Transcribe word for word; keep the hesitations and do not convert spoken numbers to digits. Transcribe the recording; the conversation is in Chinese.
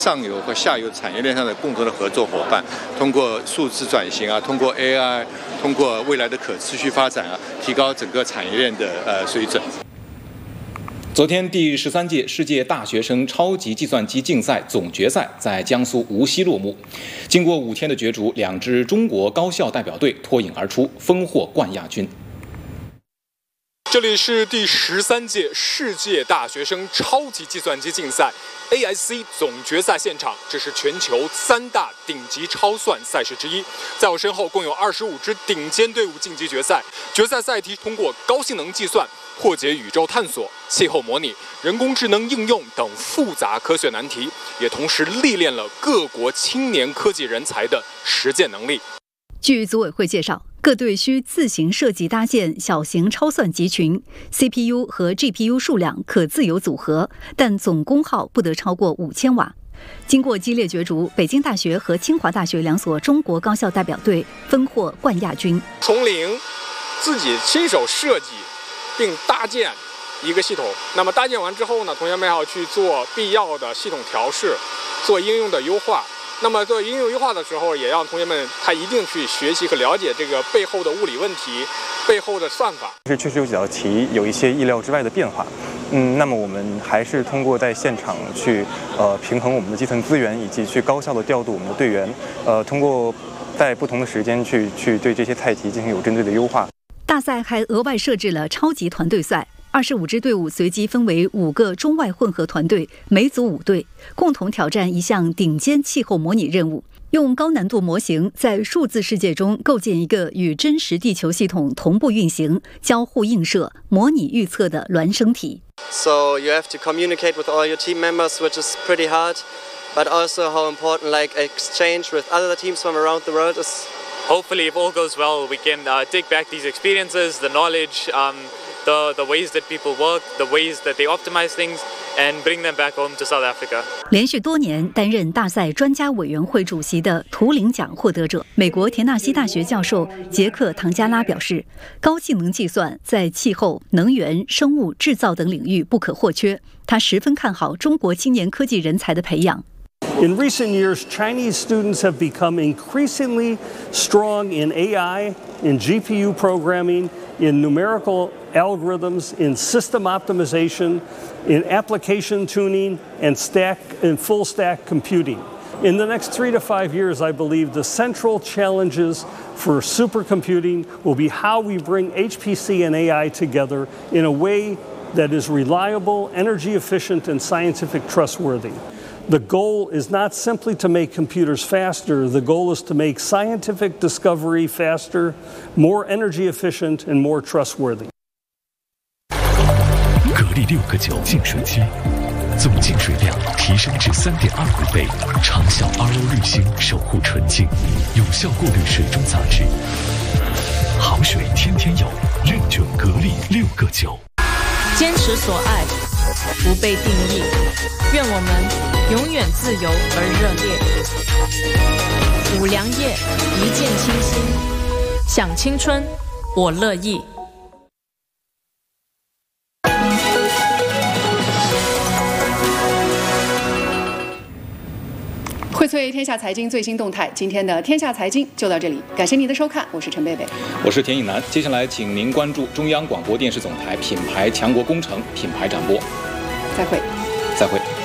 上游和下游产业链上的共同的合作伙伴，通过数字转型啊，通过 A I， 通过未来的可持续发展啊，提高整个产业链的呃水准。 昨天，第十三届世界大学生超级计算机竞赛总决赛在江苏无锡落幕。经过五天的角逐，两支中国高校代表队脱颖而出，丰获冠亚军。 这里是第十三届世界大学生超级计算机竞赛 A S C 总决赛现场，这是全球三大顶级超算赛事之一。在我身后，共有二十五支顶尖队伍晋级决赛。决赛赛题通过高性能计算破解宇宙探索、气候模拟、人工智能应用等复杂科学难题，也同时历练了各国青年科技人才的实践能力。 据组委会介绍，各队需自行设计搭建小型超算集群 ，C P U 和 G P U 数量可自由组合，但总功耗不得超过五千瓦。经过激烈角逐，北京大学和清华大学两所中国高校代表队分获冠亚军。 从零自己亲手设计并搭建一个系统，那么搭建完之后呢，同学们要去做必要的系统调试，做应用的优化。那么做应用优化的时候，也让同学们他一定去学习和了解这个背后的物理问题，背后的算法。 是确实有几道题有一些意料之外的变化，嗯，那么我们还是通过在现场去呃平衡我们的计算资源，以及去高效的调度我们的队员，呃，通过在不同的时间去去对这些菜题进行有针对的优化。 大赛还额外设置了超级团队赛。二十五支队伍随机分为五个中外混合团队，每组五队，共同挑战一项顶尖气候模拟任务，用高难度模型在数字世界中构建一个与真实地球系统同步运行、交互映射、模拟预测的孪生体。 So you have to communicate with all your team members, which is pretty hard, but also how important like exchange with other teams from around the world is. Hopefully, if all goes well, we can uh, take back these experiences, the knowledge, um, the the ways that people work, the ways that they optimize things, and bring them back home to South Africa. 连续多年担任大赛专家委员会主席的图灵奖获得者，美国田纳西大学教授杰克·唐加拉表示，高性能计算在气候、能源、生物制造等领域不可或缺。他十分看好中国青年科技人才的培养。 In recent years, Chinese students have become increasingly strong in A I, in G P U programming, in numerical algorithms, in system optimization, in application tuning, and stack and full stack computing. In the next three to five years, I believe the central challenges for supercomputing will be how we bring H P C and A I together in a way that is reliable, energy efficient, and scientific trustworthy. The goal is not simply to make computers faster. The goal is to make scientific discovery faster, more energy efficient, and more trustworthy. 格力六个九净水机，总净水量提升至三点二五倍，长效 R O 滤芯守护纯净，有效过滤水中杂质。好水天天有，认准格力六个九。 坚持所爱，不被定义。愿我们永远自由而热烈。五粮液，一见倾心，想青春，我乐意。 荟萃天下财经最新动态，今天的天下财经就到这里，感谢您的收看，我是陈贝贝， 我是田颖南。接下来，请您关注中央广播电视总台品牌强国工程品牌展播。 再会， 再会。